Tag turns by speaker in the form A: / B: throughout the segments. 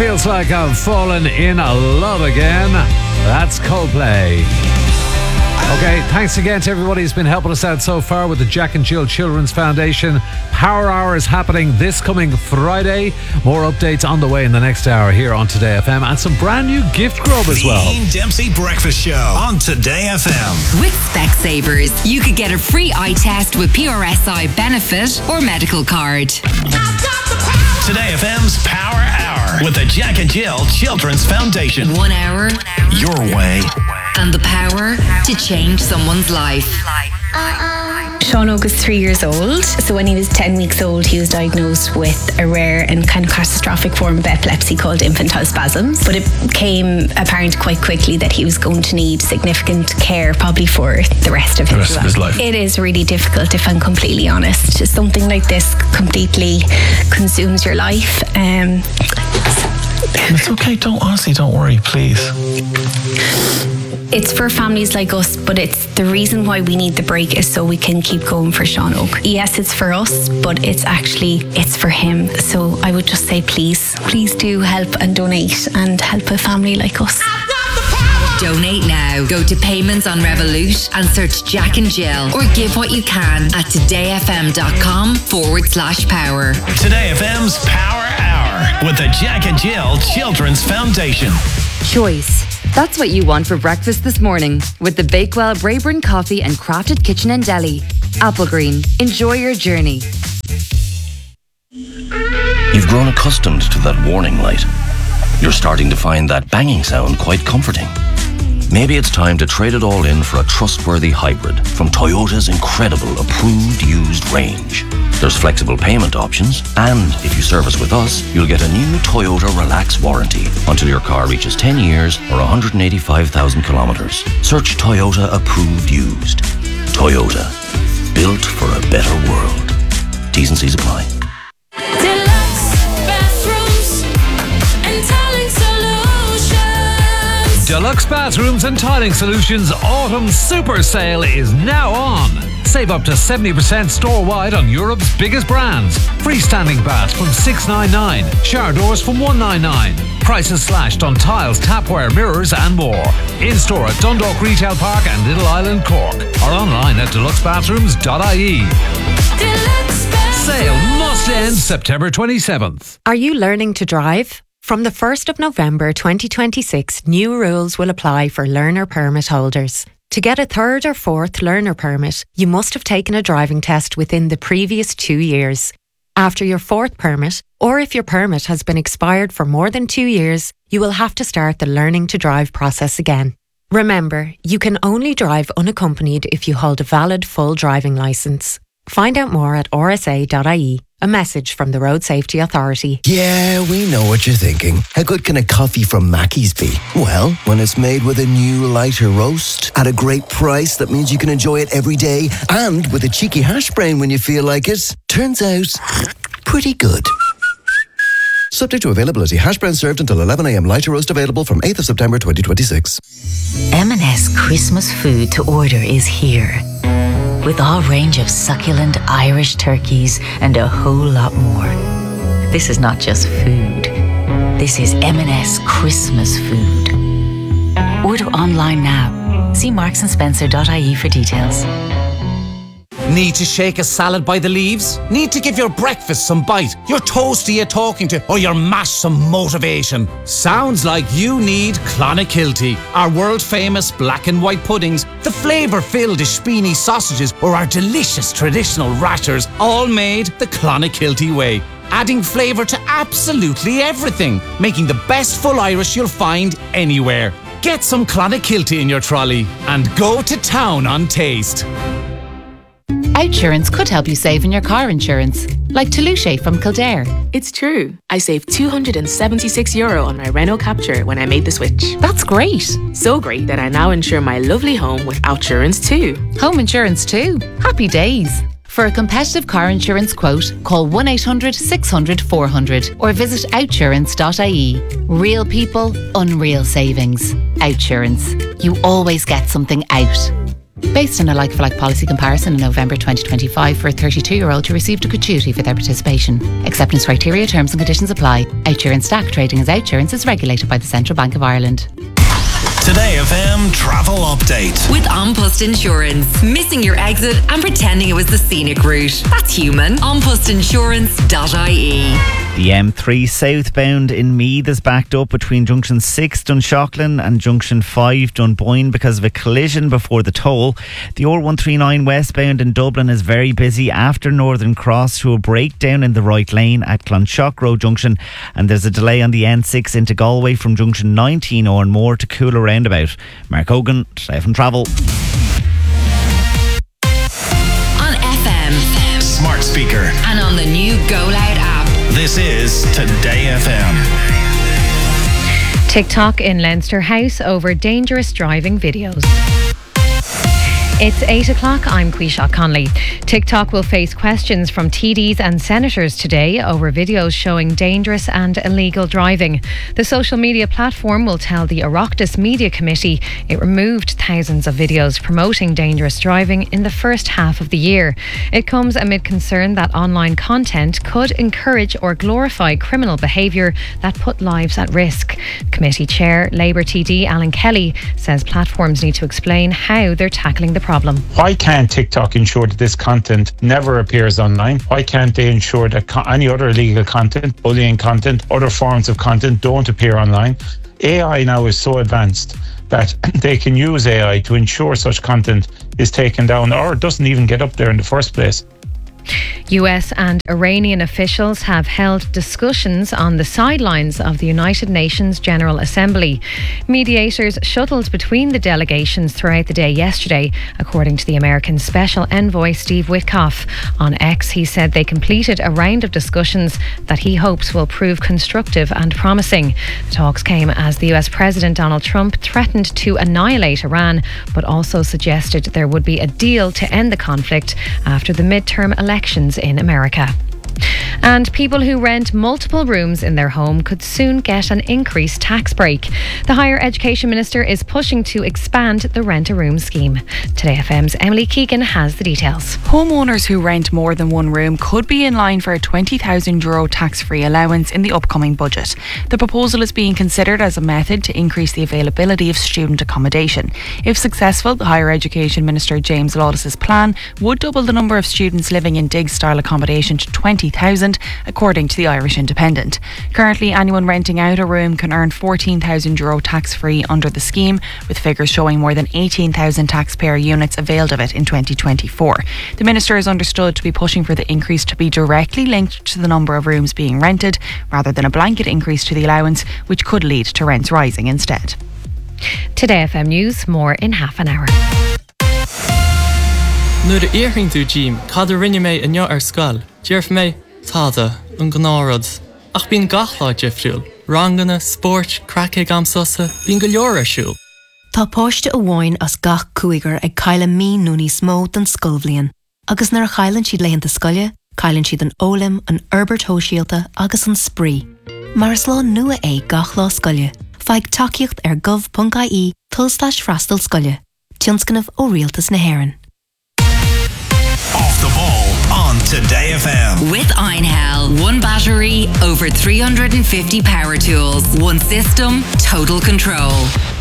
A: Feels like I've fallen in love again. That's Coldplay. Okay, thanks again to everybody who's been helping us out so far with the Jack and Jill Children's Foundation. Power Hour is happening this coming Friday. More updates on the way in the next hour here on Today FM, and some brand new gift grub as well.
B: The Ian Dempsey Breakfast Show on Today FM.
C: With Specsavers, you could get a free eye test with PRSI benefit or medical card.
B: Today FM's Power Hour with the Jack and Jill Children's Foundation.
C: 1 hour,
B: your way,
C: and the power to change someone's life.
D: Sean Oak is 3 years old, so when he was 10 weeks old he was diagnosed with a rare and kind of catastrophic form of epilepsy called infantile spasms, but it became apparent quite quickly that he was going to need significant care probably for the rest of his life. It is really difficult, if I'm completely honest. Something like this completely consumes your life.
E: It's okay, don't worry, please.
D: It's for families like us, but it's the reason why we need the break is so we can keep going for Sean Oak. Yes, it's for us, but it's for him. So I would just say please do help and donate and help a family like us.
C: Donate now. Go to Payments on Revolut and search Jack and Jill, or give what you can at todayfm.com/power.
B: Today FM's Power Hour with the Jack and Jill Children's Foundation.
F: Choice. That's what you want for breakfast this morning with the Bakewell Braeburn Coffee and Crafted Kitchen and Deli. Applegreen. Enjoy your journey.
G: You've grown accustomed to that warning light. You're starting to find that banging sound quite comforting. Maybe it's time to trade it all in for a trustworthy hybrid from Toyota's incredible approved used range. There's flexible payment options, and if you service with us, you'll get a new Toyota Relax warranty until your car reaches 10 years or 185,000 kilometers. Search Toyota approved used. Toyota, built for a better world. T's and C's apply.
A: Deluxe Bathrooms and Tiling Solutions Autumn Super Sale is now on. Save up to 70% store-wide on Europe's biggest brands. Freestanding baths from $699, shower doors from $199. Prices slashed on tiles, tapware, mirrors and more. In-store at Dundalk Retail Park and Little Island, Cork, or online at deluxebathrooms.ie. Sale must end September 27th.
H: Are you learning to drive? From the 1st of November 2026, new rules will apply for learner permit holders. To get a third or fourth learner permit, you must have taken a driving test within the previous 2 years. After your fourth permit, or if your permit has been expired for more than 2 years, you will have to start the learning to drive process again. Remember, you can only drive unaccompanied if you hold a valid full driving licence. Find out more at rsa.ie. A message from the Road Safety Authority.
I: Yeah, we know what you're thinking. How good can a coffee from Mackey's be? Well, when it's made with a new lighter roast at a great price that means you can enjoy it every day, and with a cheeky hash brown when you feel like it, turns out pretty good. Subject to availability. Hash brown served until 11 a.m. Lighter roast available from 8th of September 2026.
J: M&S Christmas food to order is here. With our range of succulent Irish turkeys and a whole lot more. This is not just food. This is M&S Christmas food. Order online now. See marksandSpencer.ie for details.
K: Need to shake a salad by the leaves? Need to give your breakfast some bite? Your toastie you're talking to? Or your mash some motivation? Sounds like you need Clonakilty. Our world famous black and white puddings, the flavour-filled Ishpini sausages, or our delicious traditional rashers, all made the Clonakilty way. Adding flavour to absolutely everything, making the best full Irish you'll find anywhere. Get some Clonakilty in your trolley and go to town on taste.
L: Outsurance could help you save in your car insurance, like Toulouse from Kildare.
M: It's true. I saved €276 on my Renault Capture when I made the switch.
L: That's great.
M: So great that I now insure my lovely home with Outsurance too.
L: Home insurance too. Happy days. For a competitive car insurance quote, call 1-800-600-400 or visit outsurance.ie. Real people, unreal savings. Outsurance. You always get something out. Based on a like-for-like policy comparison in November 2025 for a 32-year-old who received a gratuity for their participation. Acceptance criteria, terms and conditions apply. OutSurance Stack trading as OutSurance is regulated by the Central Bank of Ireland.
B: Today FM travel update.
C: With An Post Insurance. Missing your exit and pretending it was the scenic route. That's human. Anpostinsurance.ie.
N: The M3 southbound in Meath is backed up between Junction 6 Dunshaughlin and Junction 5 Dunboyne because of a collision before the toll. The R139 westbound in Dublin is very busy after Northern Cross to a breakdown in the right lane at Clonshock Road Junction, and there's a delay on the N6 into Galway from Junction 19 or more to Cooler Roundabout. Mark Hogan, Today FM Travel.
C: On FM.
B: Smart speaker.
C: And on the new Go Loud app.
B: This is Today FM.
O: TikTok in Leinster House over dangerous driving videos. It's 8 o'clock. I'm Quisha Conley. TikTok will face questions from TDs and senators today over videos showing dangerous and illegal driving. The social media platform will tell the Oireachtas Media Committee it removed thousands of videos promoting dangerous driving in the first half of the year. It comes amid concern that online content could encourage or glorify criminal behaviour that put lives at risk. Committee Chair, Labour TD Alan Kelly says platforms need to explain how they're tackling the problem.
E: Why can't TikTok ensure that this content never appears online? Why can't they ensure that any other illegal content, bullying content, other forms of content don't appear online? AI now is so advanced that they can use AI to ensure such content is taken down or doesn't even get up there in the first place.
O: US and Iranian officials have held discussions on the sidelines of the United Nations General Assembly. Mediators shuttled between the delegations throughout the day yesterday, according to the American Special Envoy Steve Witkoff. On X, he said they completed a round of discussions that he hopes will prove constructive and promising. The talks came as the US President Donald Trump threatened to annihilate Iran, but also suggested there would be a deal to end the conflict after the midterm elections in America. And people who rent multiple rooms in their home could soon get an increased tax break. The Higher Education Minister is pushing to expand the Rent-A-Room scheme. Today FM's Emily Keegan has the details.
P: Homeowners who rent more than one room could be in line for a €20,000 tax-free allowance in the upcoming budget. The proposal is being considered as a method to increase the availability of student accommodation. If successful, the Higher Education Minister James Lawless's plan would double the number of students living in dig-style accommodation to 20,000, according to the Irish Independent. Currently, anyone renting out a room can earn €14,000 tax-free under the scheme, with figures showing more than 18,000 taxpayer units availed of it in 2024. The Minister is understood to be pushing for the increase to be directly linked to the number of rooms being rented, rather than a blanket increase to the allowance, which could lead to rents rising instead.
O: Today FM News, more in half an hour.
Q: Nuair a iarthing tú Jim, cad a rinne mé inniu ar scoil, dearf mé táda an gnárad. Ach bín gachláid defriúil, rangana, sport, crackig amsosa, bín go leor ar siúil.
R: Tá páiste a bháin as gach cúigar ag caile mí núní smó den scolbhliain. Agus nar chailann siad leitheanta scoile, cailann siad an ólim, an Herbert Hóisialta agus an spree. Mar is lá nua é gach lá scoile, feig takeíocht ar gov.ie /freastal scoile. Tionscanamh ó Rialtas na Héireann.
B: Off the ball on Today FM.
C: With Einhell, one battery, over 350 power tools, one system, total control.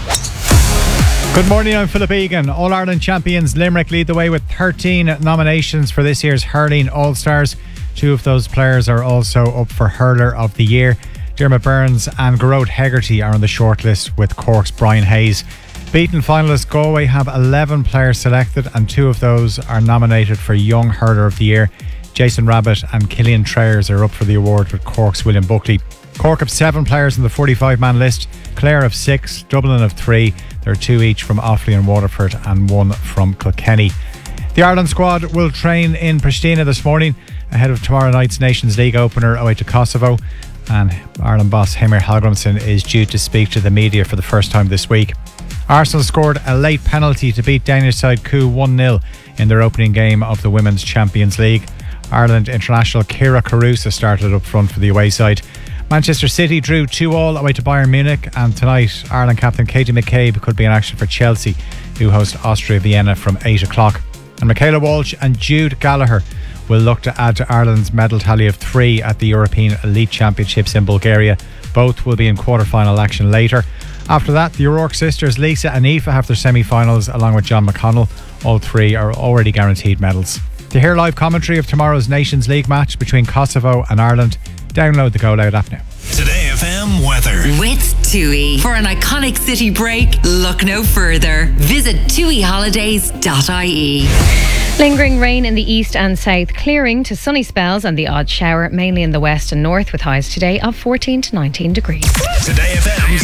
S: Good morning, I'm Philip Egan. All-Ireland champions Limerick lead the way with 13 nominations for this year's Hurling All-Stars. Two of those players are also up for Hurler of the Year. Dermot Burns and Garrod Hegarty are on the shortlist with Cork's Brian Hayes. Beaten finalists Galway have 11 players selected and two of those are nominated for Young Hurler of the Year. Jason Rabbit and Killian Trayers are up for the award with Cork's William Buckley. Cork have 7 players on the 45-man list. Clare have 6, Dublin have 3. There are 2 each from Offaly and Waterford and 1 from Kilkenny. The Ireland squad will train in Pristina this morning ahead of tomorrow night's Nations League opener away to Kosovo. And Ireland boss Heimir Hallgrímsson is due to speak to the media for the first time this week. Arsenal scored a late penalty to beat Danish side Coup 1-0 in their opening game of the Women's Champions League. Ireland international Kira Carusa started up front for the away side. Manchester City drew 2-2 away to Bayern Munich, and tonight Ireland captain Katie McCabe could be in action for Chelsea. who host Austria Vienna from 8 o'clock. And Michaela Walsh and Jude Gallagher will look to add to Ireland's medal tally of 3 at the European Elite Championships in Bulgaria. Both will be in quarter-final action later. After that, the O'Rourke sisters Lisa and Aoife have their semi-finals along with John McConnell. All 3 are already guaranteed medals. To hear live commentary of tomorrow's Nations League match between Kosovo and Ireland, download the Go Loud app now.
B: Today FM weather.
C: With TUI. For an iconic city break, look no further. Visit tuiholidays.ie.
O: Lingering rain in the east and south, clearing to sunny spells and the odd shower, mainly in the west and north, with highs today of 14 to 19 degrees.
B: Today FM's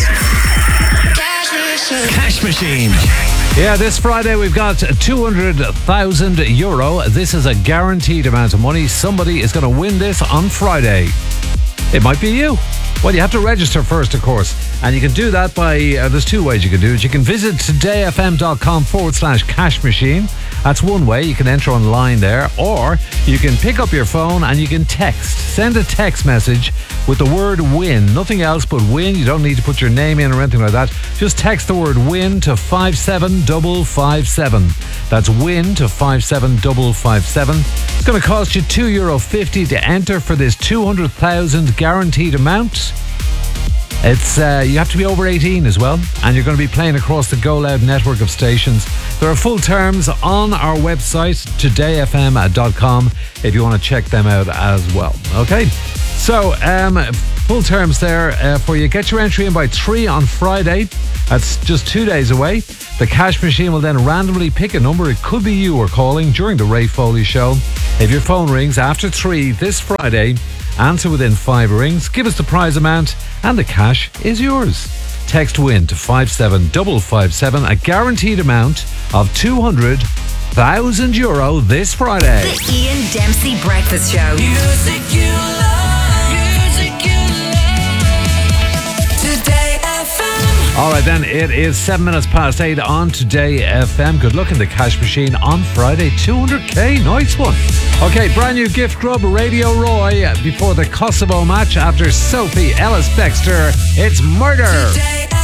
B: Cash Machine.
A: Yeah, this Friday we've got €200,000. This is a guaranteed amount of money. Somebody is going to win this on Friday. It might be you. Well, you have to register first, of course. And you can do that by, there's 2 ways you can do it. You can visit todayfm.com/cash machine. That's one way. You can enter online there. Or you can pick up your phone and you can text. Send a text message with the word win. Nothing else but win. You don't need to put your name in or anything like that. Just text the word win to 57557. That's win to 57557. It's going to cost you €2.50 to enter for this 200,000 guaranteed amount. It's you have to be over 18 as well, and you're going to be playing across the Go Loud network of stations. There are full terms on our website, todayfm.com, if you want to check them out as well. Okay, so full terms there for you. Get your entry in by 3 on Friday. That's just 2 days away. The cash machine will then randomly pick a number. It could be you we're calling during the Ray Foley show. If your phone rings after 3 this Friday, answer within 5 rings, give us the prize amount, and the cash is yours. Text WIN to 57557, a guaranteed amount of €200,000 this Friday.
C: The Ian Dempsey Breakfast Show.
T: Music you love, music you love. Today FM.
A: All right then, it is 7 minutes past 8 on Today FM. Good luck in the cash machine on Friday. 200k, nice one. Okay, brand new gift grub, Radio Roy, before the Kosovo match after Sophie Ellis-Bextor. It's Murder.
T: Today